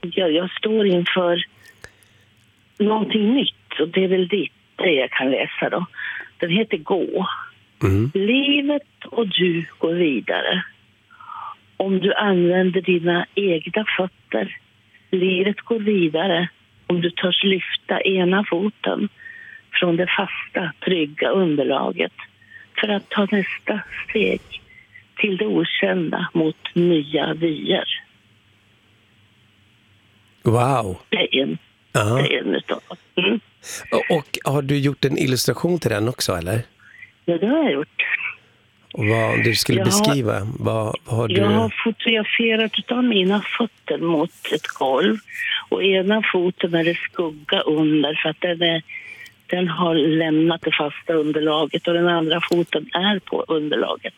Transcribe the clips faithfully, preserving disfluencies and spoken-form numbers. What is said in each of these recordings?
jag, jag står inför någonting nytt, och det är väl det, det jag kan läsa då. Den heter Gå. Mm. Livet och du går vidare. Om du använder dina egna fötter. Livet går vidare om du törs lyfta ena foten från det fasta, trygga underlaget för att ta nästa steg till det okända mot nya vyer. Wow. Det är en, Ja. det är en utav. Mm. Och, och har du gjort en illustration till den också, eller? Ja, det har jag gjort. Och vad du skulle jag beskriva, har, vad, vad har du... Jag har fotograferat av mina fötter mot ett golv. Och ena foten är det skugga under för att den, är, den har lämnat det fasta underlaget. Och den andra foten är på underlaget.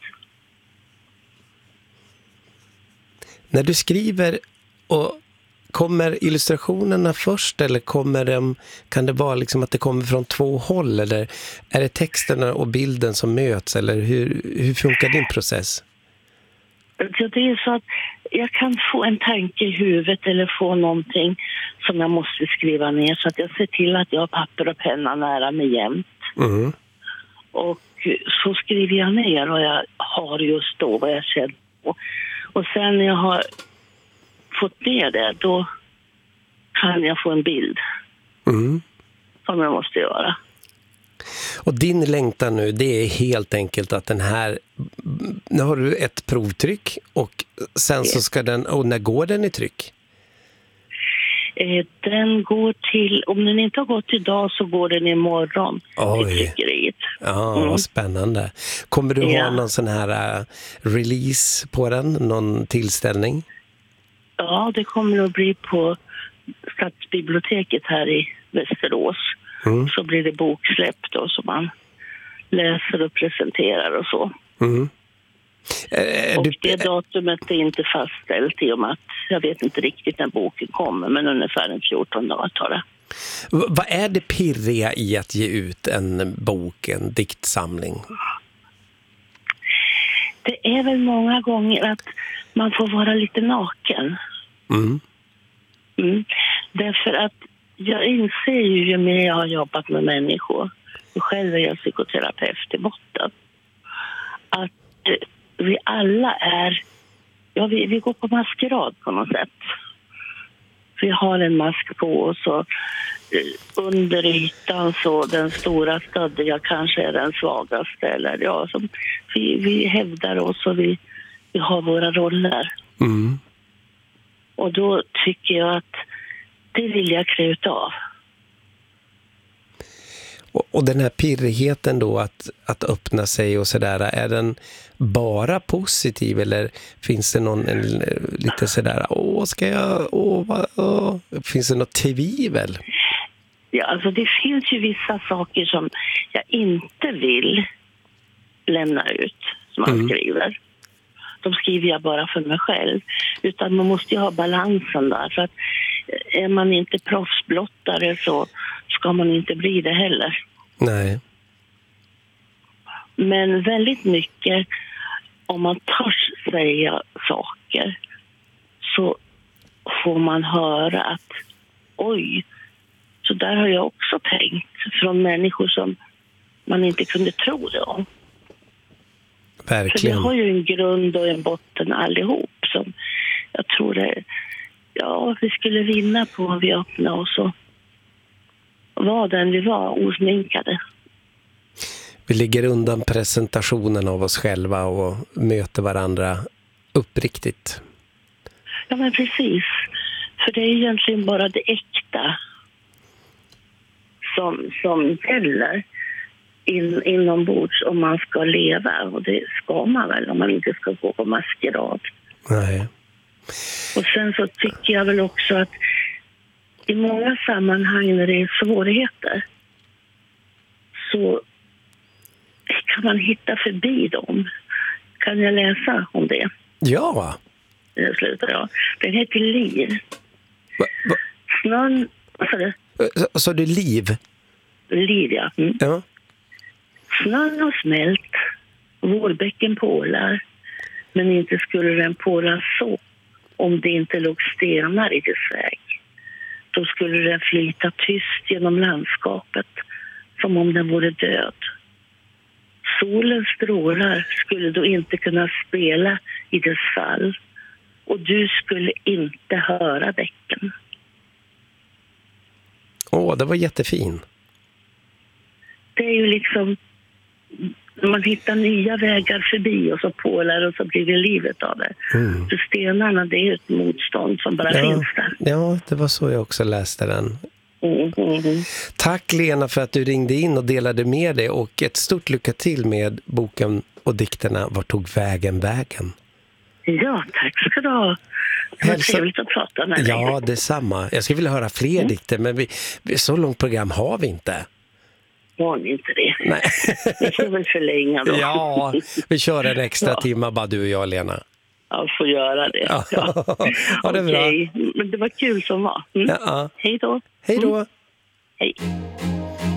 När du skriver, och kommer illustrationerna först, eller kommer de, kan det vara liksom att det kommer från två håll, eller är det texterna och bilden som möts, eller hur, hur funkar din process? Så det är så att jag kan få en tanke i huvudet eller få någonting som jag måste skriva ner, så att jag ser till att jag har papper och penna nära mig jämt. Mm. Och så skriver jag ner vad jag har just då, vad jag känner på. Och sen när jag har fått ner det, då kan jag få en bild. Mm. Som jag måste göra. Och din längtan nu, det är helt enkelt att den här, nu har du ett provtryck, och sen så ska den, och när går den i tryck? Eh, den går till, om den inte har gått idag så går den imorgon. Oj. Till tryckeriet. Ja, Mm. vad spännande. Kommer du Ja. ha någon sån här uh, release på den? Någon tillställning? Ja, det kommer att bli på Stadsbiblioteket här i Västerås. Mm. Så blir det boksläpp då, som man läser och presenterar och så. Mm. Äh, och du, det datumet är inte fastställt i och med att jag vet inte riktigt när boken kommer, men ungefär en fjorton dagar tar det. v- vad är det pirriga i att ge ut en bok, en diktsamling? Det är väl många gånger att man får vara lite naken. Mm. Mm. Därför att jag inser ju, ju mer jag har jobbat med människor, och själv är jag psykoterapeut i botten, att eh, vi alla är, ja vi, vi går på maskerad på något sätt. Vi har en mask på oss, och eh, under ytan så den stora stöddiga kanske är den svagaste, eller ja, som, vi, vi hävdar oss och vi, vi har våra roller. Mm. Och då tycker jag att det vill jag klä ut av. Och, och den här pirrigheten då, att, att öppna sig och sådär, är den bara positiv, eller finns det någon en, lite sådär, åh ska jag, åh, vad, åh. Finns det något tvivel? Ja, alltså det finns ju vissa saker som jag inte vill lämna ut, som man Mm. skriver. De skriver jag bara för mig själv. Utan man måste ju ha balansen där. För att är man inte proffsblottare så ska man inte bli det heller. Nej. Men väldigt mycket, om man törs säga saker, så får man höra att oj, så där har jag också tänkt, från människor som man inte kunde tro det om. För vi Verkligen. har ju en grund och en botten allihop som jag tror det, ja, vi skulle vinna på om vi öppnade oss och var den vi var, osminkade. Vi lägger undan presentationen av oss själva och möter varandra uppriktigt. Ja, men precis. För det är egentligen bara det äkta som, som gäller in, inombords om man ska leva. Och det ska man väl om man inte ska gå på maskerad. Nej. Och sen så tycker jag väl också att i många sammanhang när det är svårigheter så kan man hitta förbi dem. Kan jag läsa om det? Ja. Det slutar jag. Den heter Liv. Va, va, Snön, vad sa du? så, så det är liv? Liv, ja. Mm. Ja. Snön har smält, vårbäcken pålar, men inte skulle den påla så om det inte låg stenar i dess väg. Då skulle den flyta tyst genom landskapet som om den vore död. Solens strålar skulle då inte kunna spela i dess fall och du skulle inte höra bäcken. Åh, det var jättefin. Det är ju liksom, man hittar nya vägar förbi och så pålar och så blir det livet av det. Mm. För stenarna, det är ett motstånd som bara ja, finns där. Ja, det var så jag också läste den. Mm, mm, mm. Tack Lena för att du ringde in och delade med dig och ett stort lycka till med boken och dikterna Var tog vägen vägen? Ja, tack ska du ha. Det var Hälsa... trevligt att prata med dig. Ja, detsamma. Jag skulle vilja höra fler mm. dikter, men vi, så långt program har vi inte. Har ni inte det? Nej. Vi får väl förlänga då. Ja, vi kör en extra ja. timma bara du och jag, Lena. Ja, får göra det. Ja. Ja, det är bra. Okej, men det var kul som var. Mm. Ja. Hej då. Hej då. Mm. Hej.